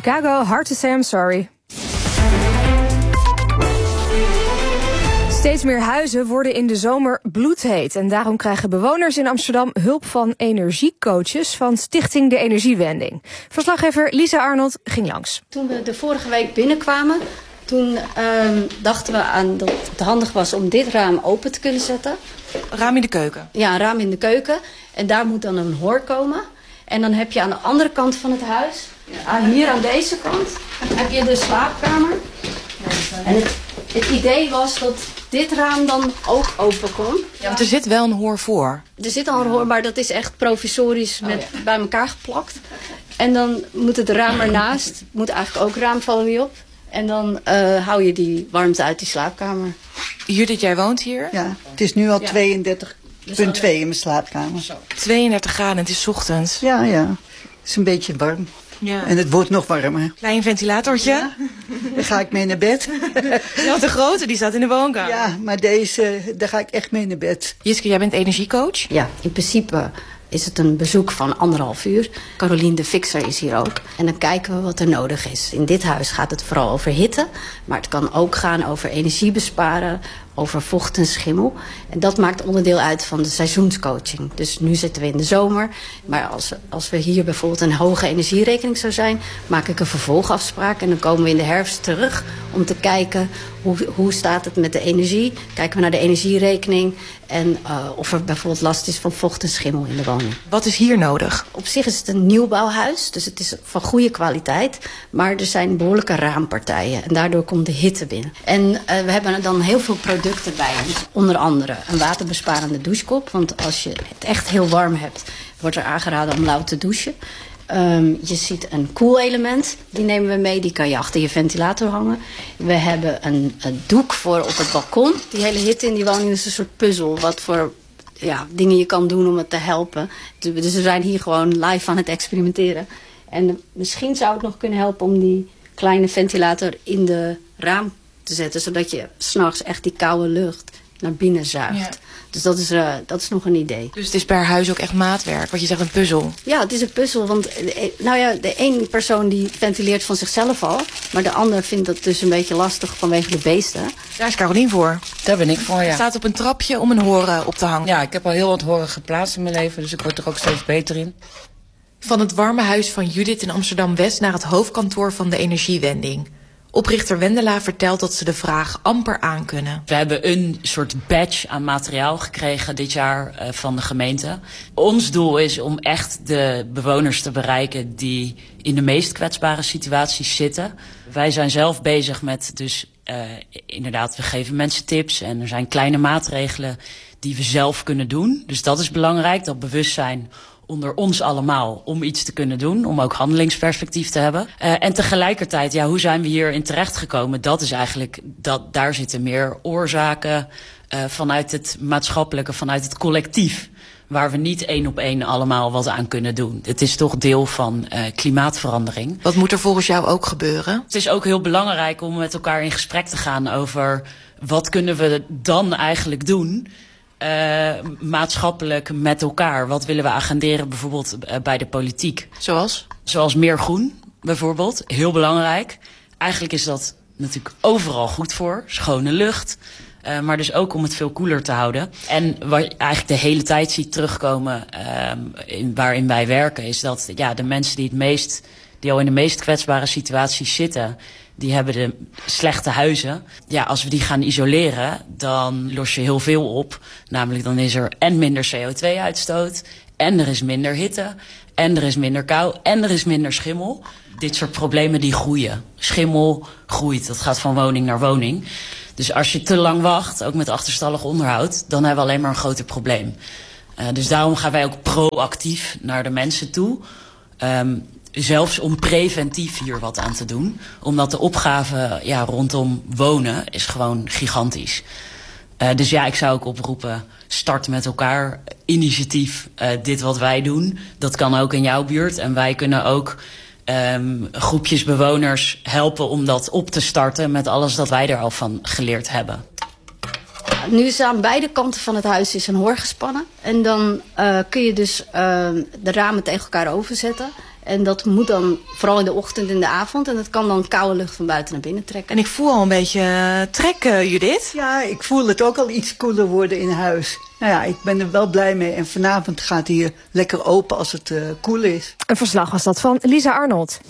Chicago, Hard to Say I'm Sorry. Steeds meer huizen worden in de zomer bloedheet. En daarom krijgen bewoners in Amsterdam hulp van energiecoaches van Stichting De Energiewending. Verslaggever Lisa Arnold ging langs. Toen we de vorige week binnenkwamen, toen dachten we aan dat het handig was om dit raam open te kunnen zetten. Raam in de keuken? Ja, een raam in de keuken. En daar moet dan een hoor komen. En dan heb je aan de andere kant van het huis, hier aan deze kant, heb je de slaapkamer. En het idee was dat dit raam dan ook open kon. Ja, want er zit wel een hoor voor. Er zit al een hoor, maar dat is echt provisorisch bij elkaar geplakt. En dan moet het raam ernaast, moet eigenlijk ook raamfolie op. En dan hou je die warmte uit die slaapkamer. Judith, jij woont hier? Ja, het is nu al 32,2 in mijn slaapkamer. 32 graden, het is ochtends. Ja, het is een beetje warm. Ja. En het wordt nog warmer. Klein ventilatortje. Ja. Dan ga ik mee naar bed. Ja, de grote, die staat in de woonkamer. Ja, maar deze, daar ga ik echt mee naar bed. Jiske, jij bent energiecoach? Ja, in principe is het een bezoek van 1,5 uur. Carolien de Fixer is hier ook. En dan kijken we wat er nodig is. In dit huis gaat het vooral over hitte. Maar het kan ook gaan over energie besparen, over vocht en schimmel. En dat maakt onderdeel uit van de seizoenscoaching. Dus nu zitten we in de zomer. Maar als we hier bijvoorbeeld een hoge energierekening zou zijn, maak ik een vervolgafspraak. En dan komen we in de herfst terug om te kijken hoe staat het met de energie. Kijken we naar de energierekening. En of er bijvoorbeeld last is van vocht en schimmel in de woning. Wat is hier nodig? Op zich is het een nieuwbouwhuis. Dus het is van goede kwaliteit. Maar er zijn behoorlijke raampartijen. En daardoor komt de hitte binnen. En we hebben dan heel veel producten bij ons. Onder andere een waterbesparende douchekop. Want als je het echt heel warm hebt, wordt er aangeraden om lauw te douchen. Je ziet een koelelement, die nemen we mee. Die kan je achter je ventilator hangen. We hebben een doek voor op het balkon. Die hele hitte in die woning is een soort puzzel. Wat voor dingen je kan doen om het te helpen. Dus we zijn hier gewoon live aan het experimenteren. En misschien zou het nog kunnen helpen om die kleine ventilator in de raam te zetten. Zodat je 's nachts echt die koude lucht naar binnen zuigt. Ja. Dus dat is nog een idee. Dus het is per huis ook echt maatwerk, wat je zegt, een puzzel. Ja, het is een puzzel, want de ene persoon die ventileert van zichzelf al, maar de ander vindt dat dus een beetje lastig vanwege de beesten. Daar is Carolien voor. Daar ben ik voor, ja. Staat op een trapje om een horen op te hangen. Ja, ik heb al heel wat horen geplaatst in mijn leven, dus ik word er ook steeds beter in. Van het warme huis van Judith in Amsterdam-West naar het hoofdkantoor van de Energiewending. Oprichter Wendela vertelt dat ze de vraag amper aankunnen. We hebben een soort badge aan materiaal gekregen dit jaar van de gemeente. Ons doel is om echt de bewoners te bereiken die in de meest kwetsbare situaties zitten. Wij zijn zelf bezig met inderdaad, we geven mensen tips en er zijn kleine maatregelen die we zelf kunnen doen. Dus dat is belangrijk, dat bewustzijn onder ons allemaal om iets te kunnen doen, om ook handelingsperspectief te hebben. En tegelijkertijd, hoe zijn we hierin terechtgekomen? Dat is eigenlijk, daar zitten meer oorzaken vanuit het maatschappelijke, vanuit het collectief, waar we niet 1 op 1 allemaal wat aan kunnen doen. Het is toch deel van klimaatverandering. Wat moet er volgens jou ook gebeuren? Het is ook heel belangrijk om met elkaar in gesprek te gaan over wat kunnen we dan eigenlijk doen maatschappelijk met elkaar. Wat willen we agenderen bijvoorbeeld bij de politiek? Zoals meer groen bijvoorbeeld. Heel belangrijk. Eigenlijk is dat natuurlijk overal goed voor. Schone lucht. Maar dus ook om het veel koeler te houden. En wat je eigenlijk de hele tijd ziet terugkomen waarin wij werken, is dat de mensen die al in de meest kwetsbare situaties zitten, die hebben de slechte huizen. Ja, als we die gaan isoleren, dan los je heel veel op. Namelijk dan is er en minder CO2-uitstoot, en er is minder hitte, en er is minder kou, en er is minder schimmel. Dit soort problemen die groeien. Schimmel groeit, dat gaat van woning naar woning. Dus als je te lang wacht, ook met achterstallig onderhoud, dan hebben we alleen maar een groter probleem. Dus daarom gaan wij ook proactief naar de mensen toe. Zelfs om preventief hier wat aan te doen. Omdat de opgave rondom wonen is gewoon gigantisch. Dus ik zou ook oproepen, start met elkaar. Initiatief, dit wat wij doen, dat kan ook in jouw buurt. En wij kunnen ook groepjes bewoners helpen om dat op te starten met alles dat wij er al van geleerd hebben. Nu is aan beide kanten van het huis is een hoor gespannen. En dan kun je dus de ramen tegen elkaar overzetten. En dat moet dan vooral in de ochtend en de avond. En dat kan dan koude lucht van buiten naar binnen trekken. En ik voel al een beetje trek, Judith. Ja, ik voel het ook al iets koeler worden in huis. Nou ja, ik ben er wel blij mee. En vanavond gaat hier lekker open als het koel is. Een verslag was dat van Lisa Arnold.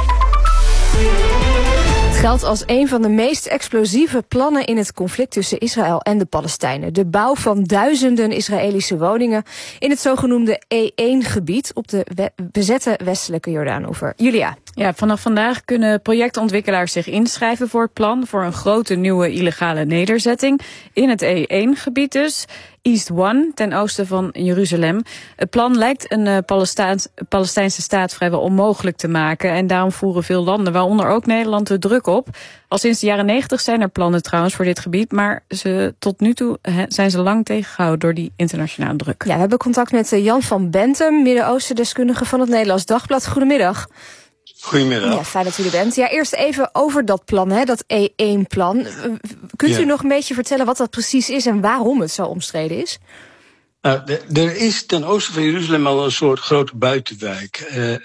Het geldt als een van de meest explosieve plannen in het conflict tussen Israël en de Palestijnen. De bouw van duizenden Israëlische woningen in het zogenoemde E1-gebied op de bezette westelijke Jordaanoever. Julia. Ja, vanaf vandaag kunnen projectontwikkelaars zich inschrijven voor het plan voor een grote nieuwe illegale nederzetting in het E1-gebied dus. East One, ten oosten van Jeruzalem. Het plan lijkt een Palestijnse staat vrijwel onmogelijk te maken. En daarom voeren veel landen, waaronder ook Nederland, de druk op. Al sinds de jaren 90 zijn er plannen trouwens voor dit gebied. Maar tot nu toe zijn ze lang tegengehouden door die internationale druk. Ja, we hebben contact met Jan van Bentem, Midden-Oosten-deskundige van het Nederlands Dagblad. Goedemiddag. Goedemiddag. Ja, fijn dat u er bent. Ja, eerst even over dat plan, dat E1-plan. Kunt u nog een beetje vertellen wat dat precies is en waarom het zo omstreden is? Nou, er is ten oosten van Jeruzalem al een soort grote buitenwijk.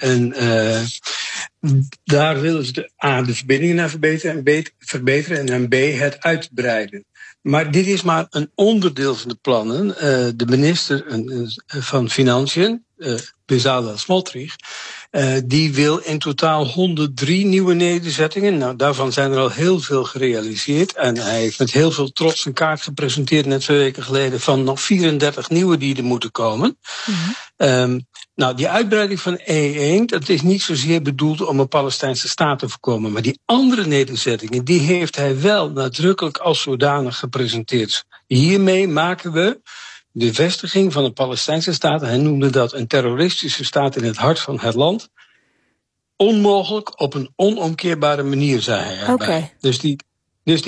Daar willen ze de verbindingen naar verbeteren en B het uitbreiden. Maar dit is maar een onderdeel van de plannen. De minister van Financiën, Bezalel Smotrich, die wil in totaal 103 nieuwe nederzettingen. Nou, daarvan zijn er al heel veel gerealiseerd. En hij heeft met heel veel trots een kaart gepresenteerd, net 2 weken geleden, van nog 34 nieuwe die er moeten komen. Mm-hmm. Nou, die uitbreiding van E1, dat is niet zozeer bedoeld om een Palestijnse staat te voorkomen. Maar die andere nederzettingen, die heeft hij wel nadrukkelijk als zodanig gepresenteerd. Hiermee maken we de vestiging van een Palestijnse staat, hij noemde dat een terroristische staat in het hart van het land, onmogelijk op een onomkeerbare manier, zei hij erbij. Okay. Dus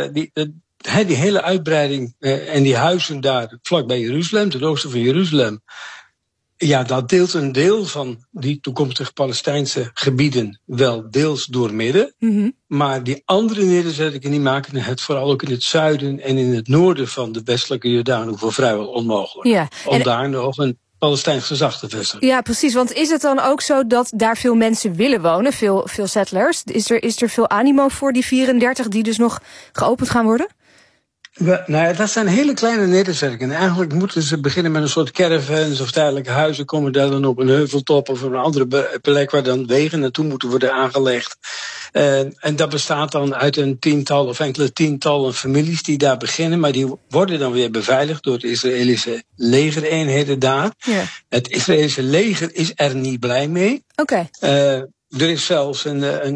die hele uitbreiding en die huizen daar vlakbij Jeruzalem, ten oosten van Jeruzalem, ja, dat deelt een deel van die toekomstige Palestijnse gebieden wel deels doormidden. Mm-hmm. Maar die andere nederzettingen die maken het vooral ook in het zuiden en in het noorden van de westelijke Jordaanoever vrijwel onmogelijk. Ja. Om daar nog een Palestijns gezag te vestigen. Ja, precies. Want is het dan ook zo dat daar veel mensen willen wonen, veel settlers? Is er veel animo voor die 34 die dus nog geopend gaan worden? Nou ja, dat zijn hele kleine nederzettingen. Eigenlijk moeten ze beginnen met een soort caravans of tijdelijke huizen. Komen daar dan op een heuveltop of een andere plek waar dan wegen naartoe moeten worden aangelegd. En dat bestaat dan uit een tiental of enkele tientallen families die daar beginnen. Maar die worden dan weer beveiligd door de Israëlische legereenheden daar. Ja. Het Israëlische leger is er niet blij mee. Oké. Er is zelfs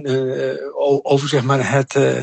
over zeg maar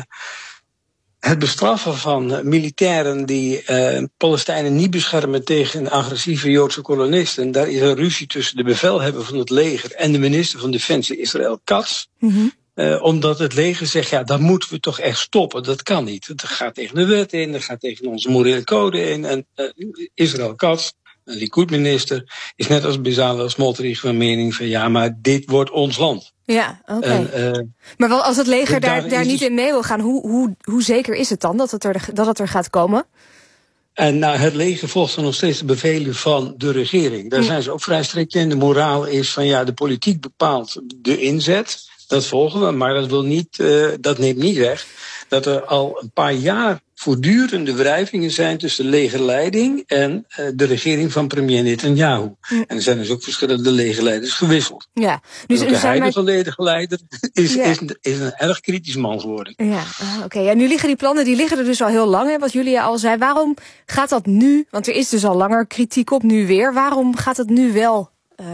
het bestraffen van militairen die Palestijnen niet beschermen tegen agressieve Joodse kolonisten. Daar is een ruzie tussen de bevelhebber van het leger en de minister van Defensie Israël Katz. Mm-hmm. Omdat het leger zegt, ja, dat moeten we toch echt stoppen. Dat kan niet. Dat gaat tegen de wet in, dat gaat tegen onze morele code in. En Israël Katz, een Likud-minister, is net als Bezalel Smotrich van mening van ja, maar dit wordt ons land. Ja, oké. Maar wel als het leger daar niet in mee wil gaan, hoe zeker is het dan dat het er gaat komen? En nou, het leger volgt dan nog steeds de bevelen van de regering. Daar zijn ze ook vrij strikt in. De moraal is van ja, de politiek bepaalt de inzet. Dat volgen we, maar dat neemt niet weg dat er al een paar jaar voortdurende wrijvingen zijn tussen de legerleiding en de regering van premier Netanyahu. Ja. En er zijn dus ook verschillende legerleiders gewisseld. Ja. Dus de huidige legerleider is een erg kritisch man geworden. Ja, oké. Ja, nu liggen die plannen er dus al heel lang, hè, wat Julia al zei. Waarom gaat dat nu, want er is dus al langer kritiek op, nu weer. Waarom gaat het nu wel,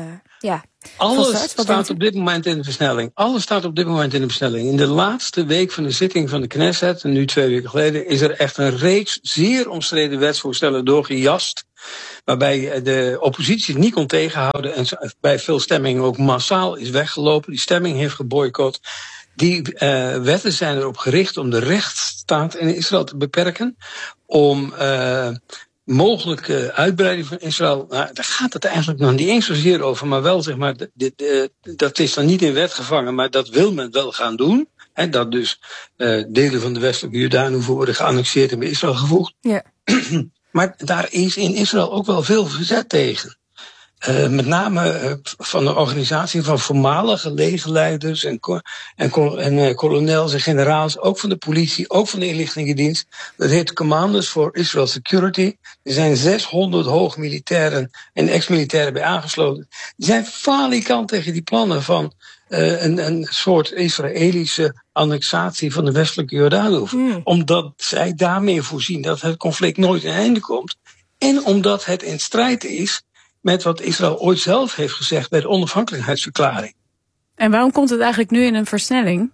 Alles staat op dit moment in de versnelling. Alles staat op dit moment in de versnelling. In de laatste week van de zitting van de Knesset, en nu 2 weken geleden, is er echt een reeks zeer omstreden wetsvoorstellen doorgejast, waarbij de oppositie het niet kon tegenhouden en bij veel stemmingen ook massaal is weggelopen. Die stemming heeft geboycott. Die wetten zijn erop gericht om de rechtsstaat in Israël te beperken, om mogelijke uitbreiding van Israël, nou, daar gaat het eigenlijk nog niet eens zozeer over, maar wel zeg maar, dat is dan niet in wet gevangen, maar dat wil men wel gaan doen. En dat dus delen van de westelijke Jordaanoever worden geannexeerd en bij Israël gevoegd. Ja. Maar daar is in Israël ook wel veel verzet tegen. met name van de organisatie van voormalige legerleiders en kolonels en generaals, ook van de politie, ook van de inlichtingendienst. Dat heet Commanders for Israel Security. Er zijn 600 hoogmilitairen en ex-militairen bij aangesloten. Die zijn falikant tegen die plannen van een soort Israëlische annexatie van de westelijke Jordaanoever. Omdat zij daarmee voorzien dat het conflict nooit een einde komt. En omdat het in strijd is met wat Israël ooit zelf heeft gezegd bij de onafhankelijkheidsverklaring. En waarom komt het eigenlijk nu in een versnelling?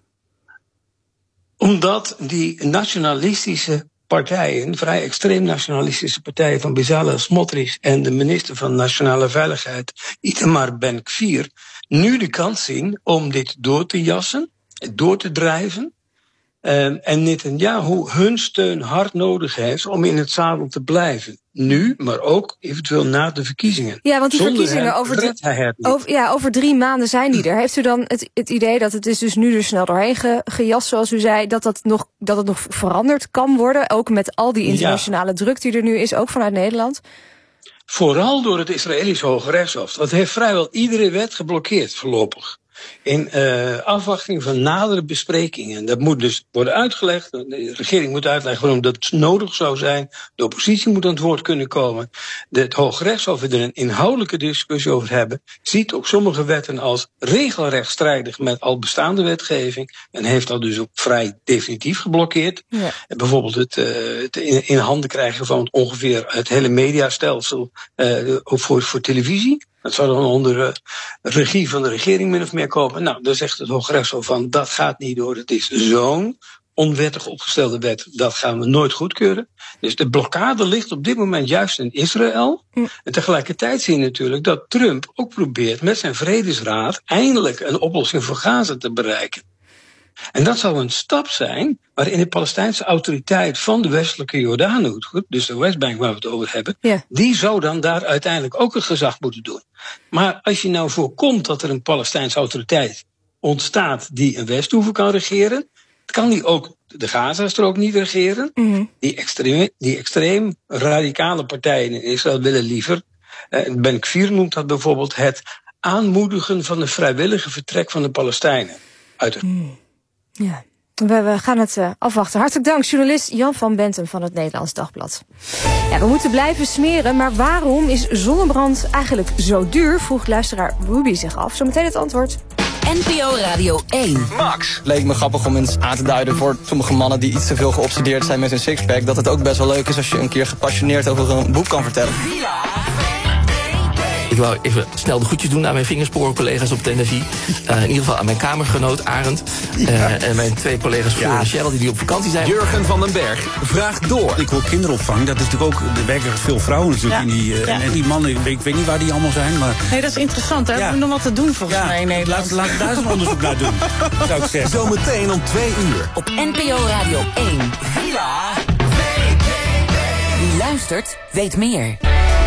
Omdat die nationalistische partijen, vrij extreem nationalistische partijen van Bezalel Smotrich en de minister van Nationale Veiligheid, Itamar Ben-Gvir, nu de kans zien om dit door te jassen, door te drijven. En Netanyahu hun steun hard nodig heeft om in het zadel te blijven. Nu, maar ook eventueel na de verkiezingen. Ja, want die verkiezingen over 3 maanden zijn die er. Heeft u dan het idee dat het is dus nu er snel doorheen gejast, zoals u zei, dat het nog veranderd kan worden? Ook met al die internationale druk die er nu is, ook vanuit Nederland? Vooral door het Israëlische Hoge Rechtshof. Dat heeft vrijwel iedere wet geblokkeerd voorlopig. In afwachting van nadere besprekingen. Dat moet dus worden uitgelegd. De regering moet uitleggen waarom dat nodig zou zijn. De oppositie moet aan het woord kunnen komen. Het Hooggerechtshof wil er een inhoudelijke discussie over hebben. Ziet ook sommige wetten als regelrecht strijdig met al bestaande wetgeving. En heeft dat dus ook vrij definitief geblokkeerd. Ja. Bijvoorbeeld het in handen krijgen van ongeveer het hele mediastelsel ook voor televisie. Dat zou dan onder regie van de regering min of meer komen. Nou, dan zegt het Hooggerechtshof van dat gaat niet door. Het is zo'n onwettig opgestelde wet, dat gaan we nooit goedkeuren. Dus de blokkade ligt op dit moment juist in Israël. En tegelijkertijd zie je natuurlijk dat Trump ook probeert met zijn vredesraad eindelijk een oplossing voor Gaza te bereiken. En dat zou een stap zijn waarin de Palestijnse autoriteit van de westelijke Jordaanoever, dus de Westbank waar we het over hebben, die zou dan daar uiteindelijk ook een gezag moeten doen. Maar als je nou voorkomt dat er een Palestijnse autoriteit ontstaat die een Westhoever kan regeren, kan die ook de Gazastrook niet regeren. Die extreem radicale partijen in Israël willen liever, Ben-Gvir noemt dat bijvoorbeeld het aanmoedigen van de vrijwillige vertrek van de Palestijnen uit het. Ja, we gaan het afwachten. Hartelijk dank, journalist Jan van Bentum van het Nederlands Dagblad. Ja, we moeten blijven smeren, maar waarom is zonnebrand eigenlijk zo duur? Vroeg luisteraar Ruby zich af. Zometeen het antwoord. NPO Radio 1. Max. Leek me grappig om eens aan te duiden voor sommige mannen die iets te veel geobsedeerd zijn met hun sixpack, dat het ook best wel leuk is als je een keer gepassioneerd over een boek kan vertellen. Ik wou even snel de groetjes doen aan mijn vingersporencollega's op de energie. In ieder geval aan mijn kamergenoot Arend. En mijn 2 collega's Floor en Cheryl die op vakantie zijn. Jurgen van den Berg vraagt door. Ik hoor kinderopvang. Dat is natuurlijk ook, er werken veel vrouwen natuurlijk in die. En die mannen, ik weet niet waar die allemaal zijn. Maar nee, dat is interessant. Daar hebben we nog wat te doen volgens mij in Nederland. Laat daar eens onderzoek naar doen. Zou ik zeggen. Zometeen om 2 uur. Op NPO Radio 1. Villa VPRO. Wie luistert, weet meer.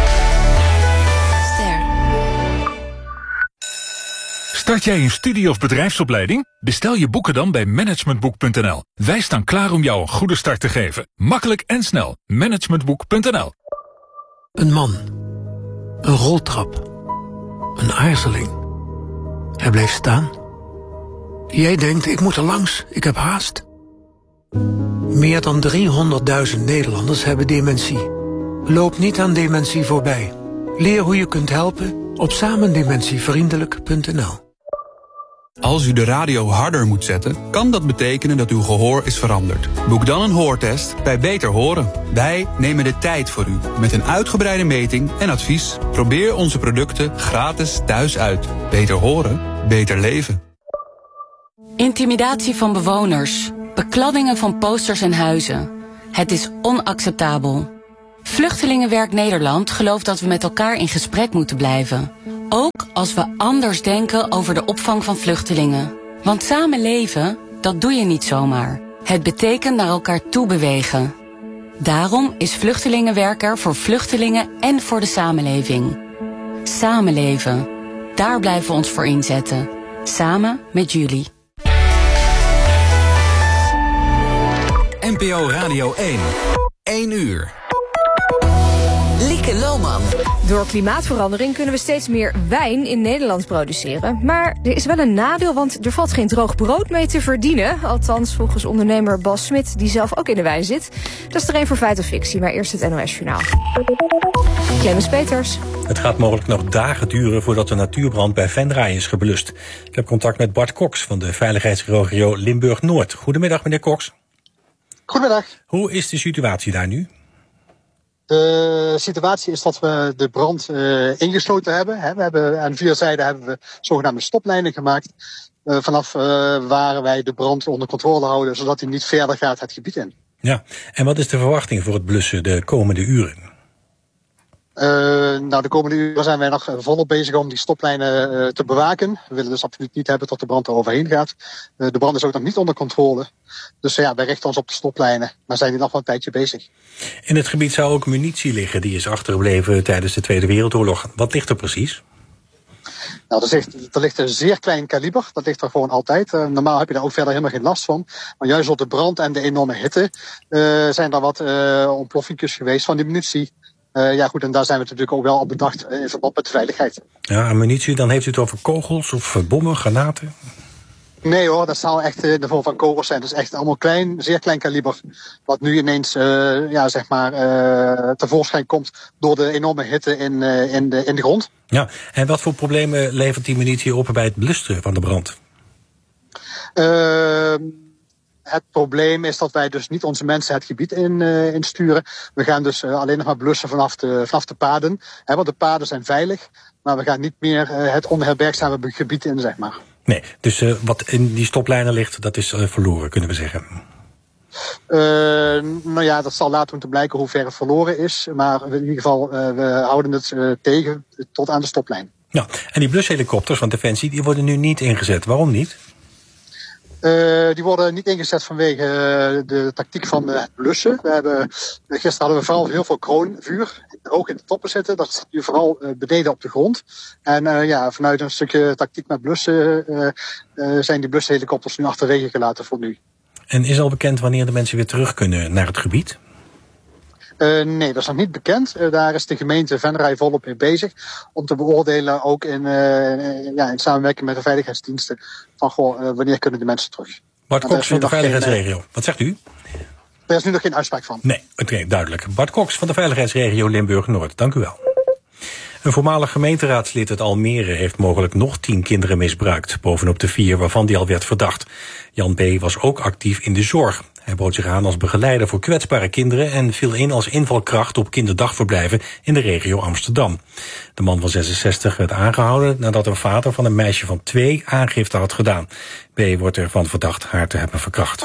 Start jij een studie- of bedrijfsopleiding? Bestel je boeken dan bij managementboek.nl. Wij staan klaar om jou een goede start te geven. Makkelijk en snel. Managementboek.nl. Een man. Een roltrap. Een aarzeling. Hij bleef staan. Jij denkt, ik moet er langs, ik heb haast. Meer dan 300.000 Nederlanders hebben dementie. Loop niet aan dementie voorbij. Leer hoe je kunt helpen op samendementievriendelijk.nl. Als u de radio harder moet zetten, kan dat betekenen dat uw gehoor is veranderd. Boek dan een hoortest bij Beter Horen. Wij nemen de tijd voor u met een uitgebreide meting en advies. Probeer onze producten gratis thuis uit. Beter horen, beter leven. Intimidatie van bewoners, bekladdingen van posters en huizen. Het is onacceptabel. Vluchtelingenwerk Nederland gelooft dat we met elkaar in gesprek moeten blijven. Ook als we anders denken over de opvang van vluchtelingen. Want samen leven, dat doe je niet zomaar. Het betekent naar elkaar toe bewegen. Daarom is Vluchtelingenwerk er voor vluchtelingen en voor de samenleving. Samenleven, daar blijven we ons voor inzetten. Samen met jullie. NPO Radio 1. 1 uur. Lieke Lohman. Door klimaatverandering kunnen we steeds meer wijn in Nederland produceren. Maar er is wel een nadeel, want er valt geen droog brood mee te verdienen. Althans, volgens ondernemer Bas Smit, die zelf ook in de wijn zit. Dat is er een voor feit of fictie, maar eerst het NOS-journaal. Clemens Peters. Het gaat mogelijk nog dagen duren voordat de natuurbrand bij Venray is geblust. Ik heb contact met Bart Cox van de veiligheidsregio Limburg-Noord. Goedemiddag, meneer Cox. Goedemiddag. Hoe is de situatie daar nu? De situatie is dat we de brand ingesloten hebben. We hebben aan 4 zijden hebben we zogenaamde stoplijnen gemaakt. Vanaf waar wij de brand onder controle houden, zodat hij niet verder gaat het gebied in. Ja, en wat is de verwachting voor het blussen de komende uren? De komende uren zijn wij nog volop bezig om die stoplijnen te bewaken. We willen dus absoluut niet hebben tot de brand er overheen gaat. De brand is ook nog niet onder controle. Dus wij richten ons op de stoplijnen, maar zijn hier nog wel een tijdje bezig. In het gebied zou ook munitie liggen, die is achtergebleven tijdens de Tweede Wereldoorlog. Wat ligt er precies? Nou, er ligt een zeer klein kaliber. Dat ligt er gewoon altijd. Normaal heb je daar ook verder helemaal geen last van. Maar juist door de brand en de enorme hitte zijn er wat ontploffingjes geweest van die munitie. En daar zijn we natuurlijk ook wel op bedacht in verband met de veiligheid. Ja, munitie, dan heeft u het over kogels of bommen, granaten? Nee hoor, dat zal echt in de vorm van kogels zijn. Dat is echt allemaal zeer klein kaliber. Wat nu ineens tevoorschijn komt door de enorme hitte in de grond. Ja, en wat voor problemen levert die munitie op bij het blussen van de brand? Het probleem is dat wij dus niet onze mensen het gebied insturen. We gaan dus alleen nog maar blussen vanaf de paden. Want de paden zijn veilig, maar we gaan niet meer het onherbergzame gebied in, zeg maar. Nee, dus wat in die stoplijnen ligt, dat is verloren, kunnen we zeggen. Dat zal later moeten blijken hoe ver het verloren is. Maar in ieder geval, we houden het tegen tot aan de stoplijn. Nou, en die blushelikopters van Defensie, die worden nu niet ingezet. Waarom niet? Die worden niet ingezet vanwege de tactiek van het blussen. Gisteren hadden we vooral heel veel kroonvuur. Ook in de toppen zitten. Dat zit nu vooral beneden op de grond. En vanuit een stukje tactiek met blussen zijn die blushelikopters nu achterwege gelaten voor nu. En is al bekend wanneer de mensen weer terug kunnen naar het gebied? Nee, dat is nog niet bekend. Daar is de gemeente Venray volop mee bezig. Om te beoordelen, ook in samenwerking met de veiligheidsdiensten, van wanneer kunnen de mensen terug. Bart Cox van de veiligheidsregio. Wat zegt u? Er is nu nog geen uitspraak van. Nee, oké, duidelijk. Bart Cox van de veiligheidsregio Limburg-Noord. Dank u wel. Een voormalig gemeenteraadslid uit Almere heeft mogelijk nog 10 kinderen misbruikt, bovenop de 4 waarvan die al werd verdacht. Jan B. was ook actief in de zorg. Hij bood zich aan als begeleider voor kwetsbare kinderen en viel in als invalkracht op kinderdagverblijven in de regio Amsterdam. De man van 66 werd aangehouden nadat een vader van een meisje van 2 aangifte had gedaan. B. wordt ervan verdacht haar te hebben verkracht.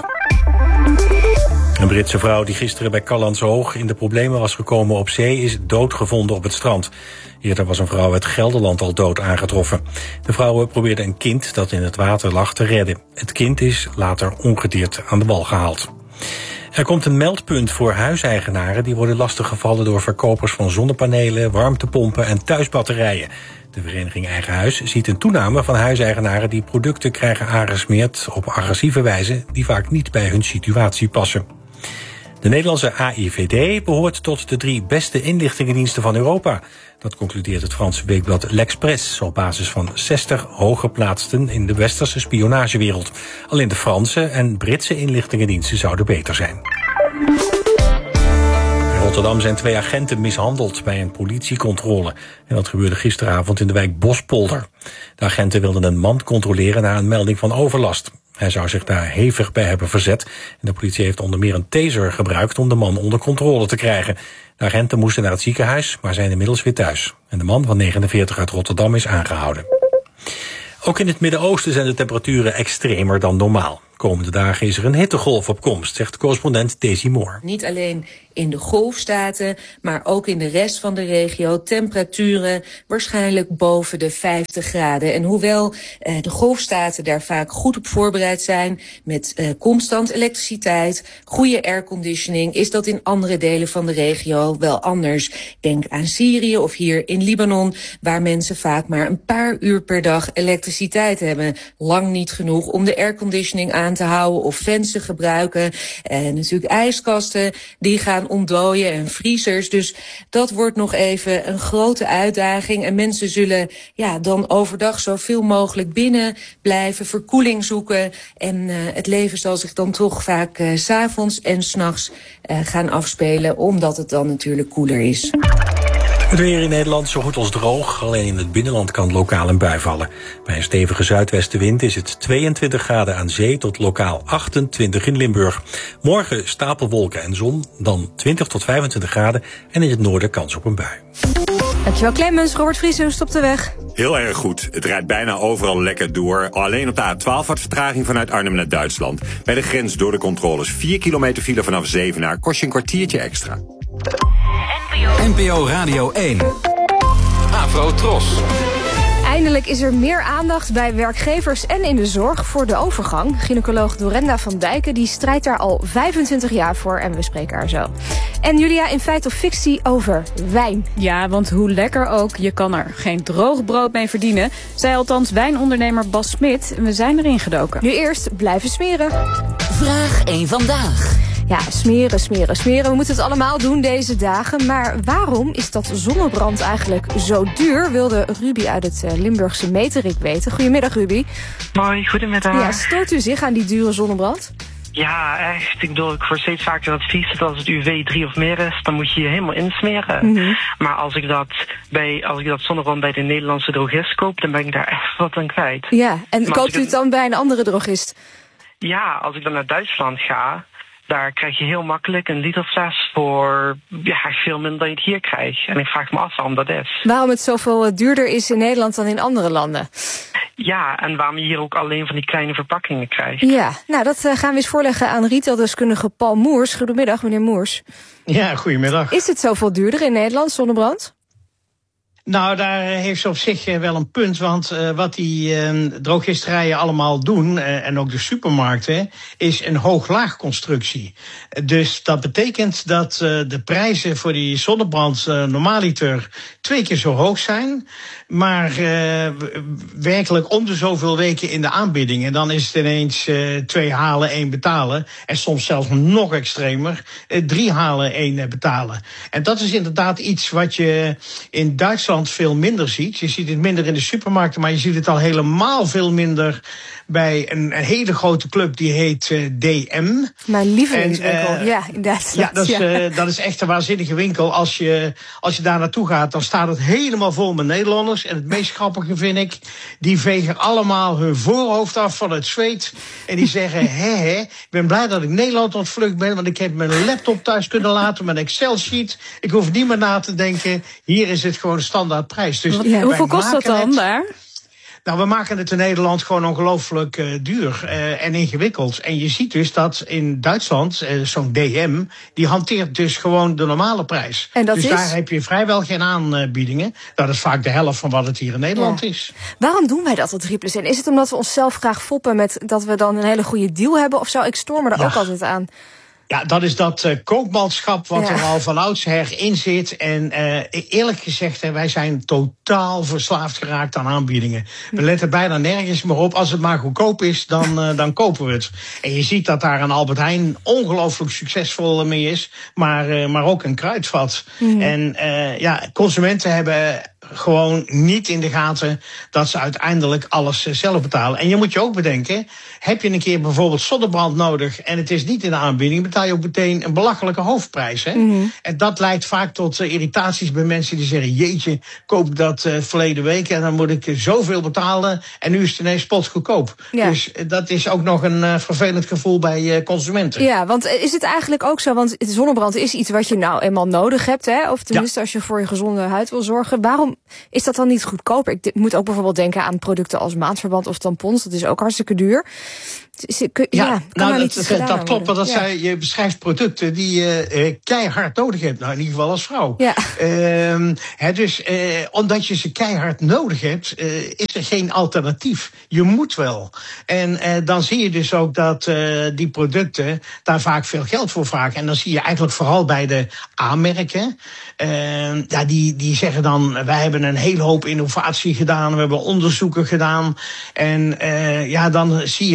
Een Britse vrouw die gisteren bij Callantsoog in de problemen was gekomen op zee is doodgevonden op het strand. Eerder was een vrouw uit Gelderland al dood aangetroffen. De vrouwen probeerden een kind dat in het water lag te redden. Het kind is later ongedeerd aan de wal gehaald. Er komt een meldpunt voor huiseigenaren die worden lastiggevallen door verkopers van zonnepanelen, warmtepompen en thuisbatterijen. De vereniging Eigen Huis ziet een toename van huiseigenaren die producten krijgen aangesmeerd op agressieve wijze die vaak niet bij hun situatie passen. De Nederlandse AIVD behoort tot de 3 beste inlichtingendiensten van Europa. Dat concludeert het Franse weekblad L'Express op basis van 60 hooggeplaatsten in de westerse spionagewereld. Alleen de Franse en Britse inlichtingendiensten zouden beter zijn. In Rotterdam zijn 2 agenten mishandeld bij een politiecontrole. En dat gebeurde gisteravond in de wijk Bospolder. De agenten wilden een man controleren na een melding van overlast. Hij zou zich daar hevig bij hebben verzet. En de politie heeft onder meer een taser gebruikt om de man onder controle te krijgen. De agenten moesten naar het ziekenhuis, maar zijn inmiddels weer thuis. En de man van 49 uit Rotterdam is aangehouden. Ook in het Midden-Oosten zijn de temperaturen extremer dan normaal. Komende dagen is er een hittegolf op komst, zegt correspondent Daisy Moore. Niet alleen in de golfstaten, maar ook in de rest van de regio temperaturen waarschijnlijk boven de 50 graden. En hoewel de golfstaten daar vaak goed op voorbereid zijn met constant elektriciteit, goede airconditioning, is dat in andere delen van de regio wel anders. Denk aan Syrië of hier in Libanon, waar mensen vaak maar een paar uur per dag elektriciteit hebben. Lang niet genoeg om de airconditioning aan te houden of fans te gebruiken. En natuurlijk ijskasten, die gaan gaan ontdooien en vriezers. Dus dat wordt nog even een grote uitdaging. En mensen zullen dan overdag zoveel mogelijk binnen blijven, verkoeling zoeken. En het leven zal zich dan toch vaak 's avonds en 's nachts gaan afspelen, omdat het dan natuurlijk koeler is. Het weer in Nederland zo goed als droog. Alleen in het binnenland kan lokaal een bui vallen. Bij een stevige zuidwestenwind is het 22 graden aan zee tot lokaal 28 in Limburg. Morgen stapelwolken en zon, dan 20 tot 25 graden en in het noorden kans op een bui. Dankjewel Clemens. Robert Vries, hoe is het op de weg? Heel erg goed. Het rijdt bijna overal lekker door. Alleen op de A12 wat vertraging vanuit Arnhem naar Duitsland. Bij de grens door de controles 4 kilometer file vanaf Zevenaar. Kost je een kwartiertje extra. NPO Radio 1. Afro Tros. Eindelijk is er meer aandacht bij werkgevers en in de zorg voor de overgang. Gynaecoloog Dorenda van Dijken die strijdt daar al 25 jaar voor en we spreken haar zo. En Julia, in Feit of Fictie over wijn. Ja, want hoe lekker ook, je kan er geen droog brood mee verdienen. Zei althans wijnondernemer Bas Smit. We zijn erin gedoken. Nu eerst blijven smeren. Vraag 1 vandaag. Ja, smeren. We moeten het allemaal doen deze dagen. Maar waarom is dat zonnebrand eigenlijk zo duur? Wilde Ruby uit het Limburgse Meterik weten. Goedemiddag, Ruby. Mooi, goedemiddag. Ja, stoort u zich aan die dure zonnebrand? Ja, echt. Ik bedoel, ik hoor steeds vaker het advies dat als het UV 3 of meer is, dan moet je je helemaal insmeren. Mm-hmm. Maar als ik dat zonnebrand bij de Nederlandse drogist koop, dan ben ik daar echt wat aan kwijt. Ja, en koopt u het dan bij een andere drogist? Ja, als ik dan naar Duitsland ga, daar krijg je heel makkelijk een literfles voor veel minder dan je het hier krijgt. En ik vraag me af waarom dat is. Waarom het zoveel duurder is in Nederland dan in andere landen? Ja, en waarom je hier ook alleen van die kleine verpakkingen krijgt. Ja, nou dat gaan we eens voorleggen aan retaildeskundige Paul Moers. Goedemiddag, meneer Moers. Ja, goedemiddag. Is het zoveel duurder in Nederland, zonnebrand? Nou, daar heeft ze op zich wel een punt, want wat die drogisterijen allemaal doen, en ook de supermarkten, is een hoog-laag constructie. Dus dat betekent dat de prijzen voor die zonnebrand normaaliter 2 keer zo hoog zijn, maar werkelijk om de zoveel weken in de aanbieding. En dan is het ineens 2 halen, 1 betalen. En soms zelfs nog extremer, 3 halen, 1 betalen. En dat is inderdaad iets wat je in Duitsland veel minder ziet. Je ziet het minder in de supermarkten, maar je ziet het al helemaal veel minder bij een hele grote club die heet DM. Mijn lievelingswinkel, ja, inderdaad. Ja, dat is echt een waanzinnige winkel. Als je daar naartoe gaat, dan staat het helemaal vol met Nederlanders. En het meest grappige vind ik, die vegen allemaal hun voorhoofd af van het zweet. En die zeggen, ik ben blij dat ik Nederland ontvlucht ben, want ik heb mijn laptop thuis kunnen laten met een Excel-sheet. Ik hoef niet meer na te denken, hier is het gewoon standaard prijs. Dus hoeveel kost dat dan daar? Nou, we maken het in Nederland gewoon ongelooflijk duur en ingewikkeld. En je ziet dus dat in Duitsland, zo'n DM, die hanteert dus gewoon de normale prijs. En dat dus is? Daar heb je vrijwel geen aanbiedingen. Dat is vaak de helft van wat het hier in Nederland is. Waarom doen wij dat tot 3+1? Is het omdat we onszelf graag foppen met dat we dan een hele goede deal hebben? Of zo? Ik stoor me er ook altijd aan. Ja, dat is dat koopmanschap wat er al van oudsher in zit. En eerlijk gezegd, wij zijn totaal verslaafd geraakt aan aanbiedingen. We letten bijna nergens meer op. Als het maar goedkoop is, dan kopen we het. En je ziet dat daar een Albert Heijn ongelooflijk succesvol mee is. Maar ook een Kruidvat. En consumenten hebben gewoon niet in de gaten dat ze uiteindelijk alles zelf betalen. En je moet je ook bedenken, heb je een keer bijvoorbeeld zonnebrand nodig en het is niet in de aanbieding, betaal je ook meteen een belachelijke hoofdprijs. Hè? En dat leidt vaak tot irritaties bij mensen die zeggen, jeetje, koop ik dat verleden week en dan moet ik zoveel betalen en nu is het ineens spotgoedkoop. Ja. Dus dat is ook nog een vervelend gevoel bij consumenten. Ja, want is het eigenlijk ook zo, want zonnebrand is iets wat je nou eenmaal nodig hebt, hè? Of tenminste als je voor je gezonde huid wil zorgen. Waarom is dat dan niet goedkoper? Ik moet ook bijvoorbeeld denken aan producten als maandverband of tampons. Dat is ook hartstikke duur. Dat klopt, want je beschrijft producten die je keihard nodig hebt. Nou, in ieder geval als vrouw. Ja. Dus omdat je ze keihard nodig hebt, is er geen alternatief. Je moet wel. En dan zie je dus ook dat die producten daar vaak veel geld voor vragen. En dan zie je eigenlijk vooral bij de A-merken. Die zeggen dan, wij hebben een hele hoop innovatie gedaan. We hebben onderzoeken gedaan. En dan zie je toch dat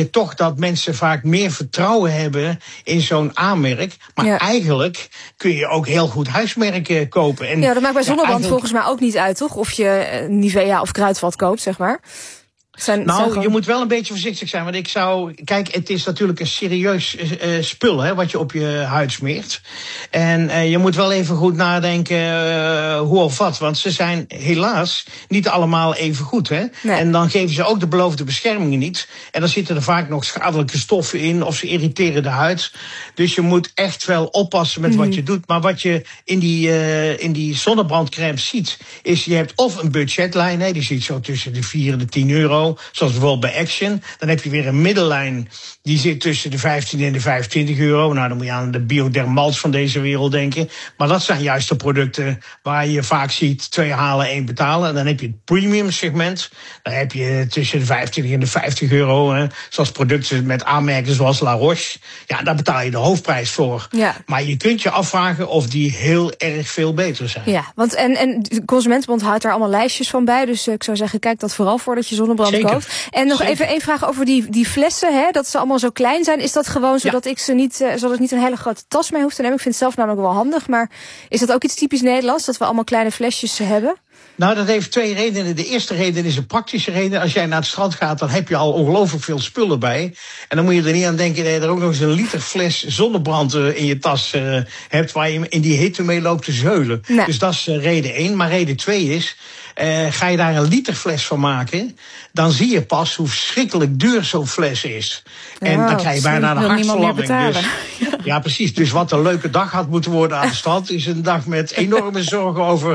dat mensen vaak meer vertrouwen hebben in zo'n A-merk. Maar eigenlijk kun je ook heel goed huismerken kopen. En dat maakt bij zonnebrand volgens mij ook niet uit, toch? Of je Nivea of Kruidvat koopt, zeg maar. Je moet wel een beetje voorzichtig zijn. Want kijk, het is natuurlijk een serieus spul, hè, wat je op je huid smeert. En je moet wel even goed nadenken hoe of wat. Want ze zijn helaas niet allemaal even goed, hè. Nee. En dan geven ze ook de beloofde beschermingen niet. En dan zitten er vaak nog schadelijke stoffen in, of ze irriteren de huid. Dus je moet echt wel oppassen met wat je doet. Maar wat je in die zonnebrandcrème ziet, is je hebt of een budgetlijn, hè, die zit zo tussen de 4 en de 10 euro. Zoals bijvoorbeeld bij Action. Dan heb je weer een middellijn. Die zit tussen de 15 en de 25 euro. Nou, dan moet je aan de Biodermals van deze wereld denken. Maar dat zijn juist de producten waar je vaak ziet 2 halen, 1 betalen. En dan heb je het premium segment. Dan heb je tussen de 25 en de 50 euro. Hè. Zoals producten met aanmerken zoals La Roche. Ja, daar betaal je de hoofdprijs voor. Ja. Maar je kunt je afvragen of die heel erg veel beter zijn. Ja, want en de Consumentenbond houdt daar allemaal lijstjes van bij. Dus ik zou zeggen, kijk dat vooral voordat je zonnebrand koopt. En nog even één vraag over die flessen, hè, dat ze allemaal zo klein zijn. Is dat gewoon zodat ik niet een hele grote tas mee hoef te nemen? Ik vind het zelf namelijk wel handig, maar is dat ook iets typisch Nederlands, dat we allemaal kleine flesjes hebben? Nou, dat heeft 2 redenen. De eerste reden is een praktische reden. Als jij naar het strand gaat, dan heb je al ongelooflijk veel spullen bij. En dan moet je er niet aan denken dat je er ook nog eens een liter fles zonnebrand in je tas hebt, waar je in die hitte mee loopt te zeulen. Nee. Dus dat is reden 1. Maar reden 2 is, ga je daar een liter fles van maken, dan zie je pas hoe verschrikkelijk duur zo'n fles is. En dan krijg je bijna de hartverlamming. Dus, ja, precies. Dus wat een leuke dag had moeten worden aan het strand, is een dag met enorme zorgen over